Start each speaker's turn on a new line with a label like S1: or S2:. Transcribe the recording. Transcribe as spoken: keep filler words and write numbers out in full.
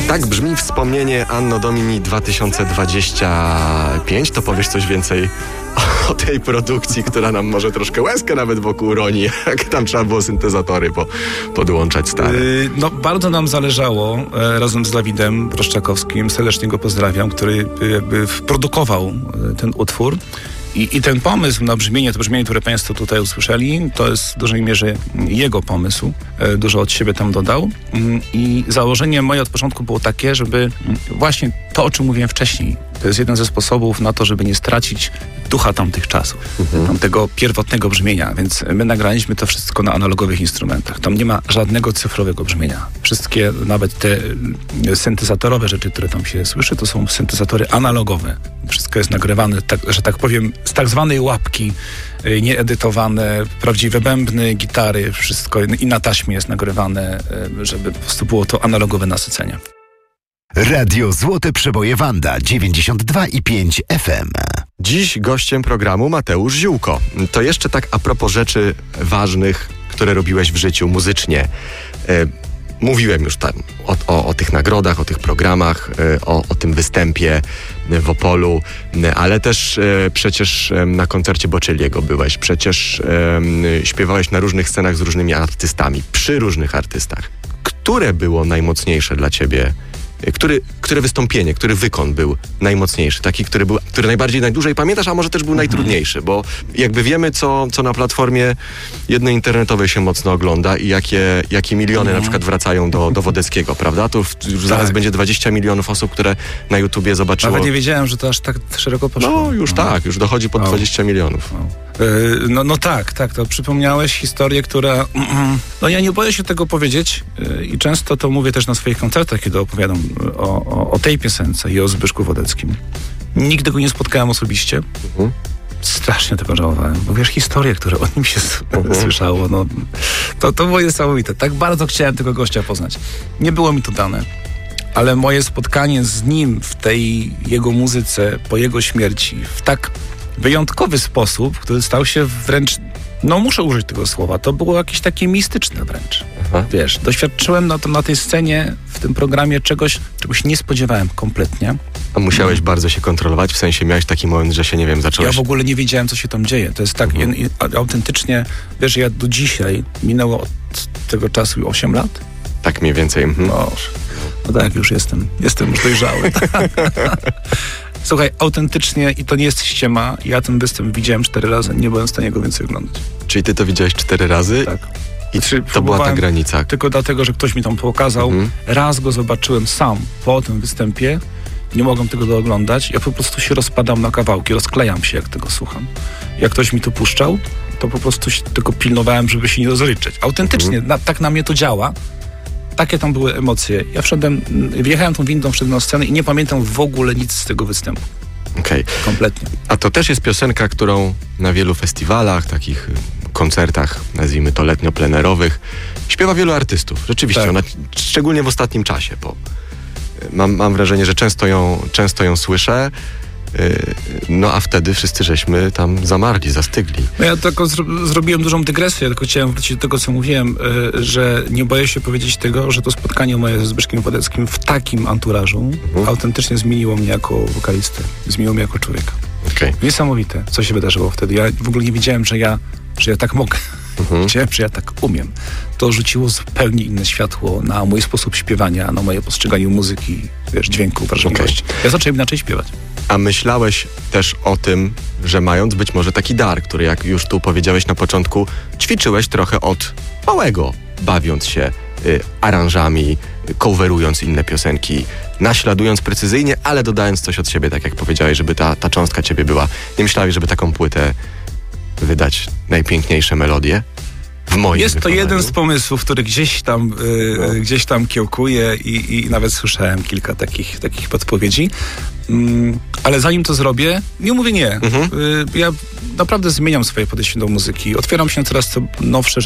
S1: Tak brzmi wspomnienie Anno Domini dwa tysiące dwudziesty piąty. To powiesz coś więcej o tej produkcji, która nam może troszkę łezkę nawet wokół roni, jak tam trzeba było syntezatory po, podłączać stare.
S2: Yy, no bardzo nam zależało e, razem z Dawidem Broszczakowskim, serdecznie go pozdrawiam, który e, jakby produkował e, ten utwór. I, I ten pomysł na brzmienie, to brzmienie, które Państwo tutaj usłyszeli, to jest w dużej mierze jego pomysł. E, dużo od siebie tam dodał. Mm, I założenie moje od początku było takie, żeby właśnie to, o czym mówiłem wcześniej, to jest jeden ze sposobów na to, żeby nie stracić ducha tamtych czasów, mhm. tamtego pierwotnego brzmienia, więc my nagraliśmy to wszystko na analogowych instrumentach. Tam nie ma żadnego cyfrowego brzmienia. Wszystkie, nawet te syntezatorowe rzeczy, które tam się słyszy, to są syntezatory analogowe. Wszystko jest nagrywane, tak, że tak powiem, z tak zwanej łapki, nieedytowane, prawdziwe bębny, gitary, wszystko i na taśmie jest nagrywane, żeby po prostu było to analogowe nasycenie.
S3: Radio Złote Przeboje Wanda dziewięćdziesiąt dwa i pięć F M.
S1: Dziś gościem programu Mateusz Ziółko. To jeszcze tak a propos rzeczy ważnych, które robiłeś w życiu muzycznie. E, mówiłem już tam o, o, o tych nagrodach, o tych programach, e, o, o tym występie w Opolu, ale też e, przecież e, na koncercie Bocelliego byłeś. Przecież e, śpiewałeś na różnych scenach z różnymi artystami, przy różnych artystach. Które było najmocniejsze dla ciebie? Który, które wystąpienie, który wykon był najmocniejszy? Taki, który był, który najbardziej, najdłużej pamiętasz, a może też był najtrudniejszy? Bo jakby wiemy, co, co na platformie jednej internetowej się mocno ogląda i jakie, jakie miliony na przykład wracają do, do Wodeckiego, prawda? To już zaraz tak. będzie dwadzieścia milionów osób, które na YouTubie zobaczyło.
S2: Nawet nie wiedziałem, że to aż tak szeroko poszło.
S1: No już no. tak, już dochodzi pod no. dwadzieścia milionów.
S2: No. Yy, no, no tak, tak, to przypomniałeś historię, która... No ja nie boję się tego powiedzieć yy, i często to mówię też na swoich koncertach, kiedy opowiadam o, o, o tej piosence i o Zbyszku Wodeckim. Nigdy go nie spotkałem osobiście. Mhm. Strasznie tego żałowałem, bo wiesz, historie, które o nim się mhm. słyszało, no to, to było niesamowite. Tak bardzo chciałem tego gościa poznać. Nie było mi to dane, ale moje spotkanie z nim w tej jego muzyce, po jego śmierci, w tak wyjątkowy sposób, który stał się wręcz, no muszę użyć tego słowa, to było jakieś takie mistyczne wręcz. Aha. Wiesz, doświadczyłem na, to, na tej scenie, w tym programie czegoś, czego się nie spodziewałem kompletnie.
S1: A musiałeś hmm. bardzo się kontrolować? W sensie miałeś taki moment, że się, nie wiem, zacząłeś...
S2: Ja w ogóle nie wiedziałem, co się tam dzieje. To jest tak mhm. i, i, autentycznie, wiesz, ja do dzisiaj, minęło od tego czasu osiem lat?
S1: Tak mniej więcej. Mhm.
S2: No, no tak, już jestem, jestem już dojrzały. Słuchaj, autentycznie, i to nie jest ściema, ja ten występ widziałem cztery razy, nie byłem w stanie go więcej oglądać.
S1: Czyli ty to widziałeś cztery razy?
S2: Tak.
S1: I znaczy, to była ta granica?
S2: Tylko dlatego, że ktoś mi tam pokazał. Mhm. Raz go zobaczyłem sam po tym występie, nie mogłem tego dooglądać, ja po prostu się rozpadam na kawałki, rozklejam się, jak tego słucham. Jak ktoś mi to puszczał, to po prostu się tylko pilnowałem, żeby się nie rozryczeć. Autentycznie, mhm. na, tak na mnie to działa. Takie tam były emocje. Ja wszedłem, wjechałem tą windą, wszedłem na scenę i nie pamiętam w ogóle nic z tego występu.
S1: Okej. Okay.
S2: Kompletnie.
S1: A to też jest piosenka, którą na wielu festiwalach, takich koncertach, nazwijmy to letnio-plenerowych, śpiewa wielu artystów. Rzeczywiście, tak. ona, szczególnie w ostatnim czasie, bo mam, mam wrażenie, że często ją, często ją słyszę. No a wtedy wszyscy żeśmy tam zamarli, zastygli.
S2: No ja tylko zro- zrobiłem dużą dygresję, tylko chciałem wrócić do tego, co mówiłem, yy, że nie boję się powiedzieć tego, że to spotkanie moje ze Zbyszkiem Wodeckim w takim anturażu mhm. autentycznie zmieniło mnie jako wokalistę, zmieniło mnie jako człowieka.
S1: Okay.
S2: Niesamowite, co się wydarzyło wtedy. Ja w ogóle nie wiedziałem, że ja, że ja tak mogę. Mhm. Wiedziałem, że ja tak umiem. To rzuciło zupełnie inne światło na mój sposób śpiewania, na moje postrzeganie muzyki, wiesz, dźwięku, wrażliwości. Okay. Ja zacząłem inaczej śpiewać.
S1: A myślałeś też o tym, że mając być może taki dar, który jak już tu powiedziałeś na początku, ćwiczyłeś trochę od małego, bawiąc się y, aranżami, y, coverując inne piosenki, naśladując precyzyjnie, ale dodając coś od siebie, tak jak powiedziałeś, żeby ta, ta cząstka ciebie była. Nie myślałeś, żeby taką płytę wydać najpiękniejsze melodie? W moim
S2: Jest
S1: wykonaniu.
S2: To jeden z pomysłów, który gdzieś tam, yy, no. gdzieś tam kiełkuje i, i nawet słyszałem kilka takich, takich podpowiedzi. Mm, ale zanim to zrobię, nie mówię nie. Mhm. Yy, ja naprawdę zmieniam swoje podejście do muzyki. Otwieram się na coraz to nowsze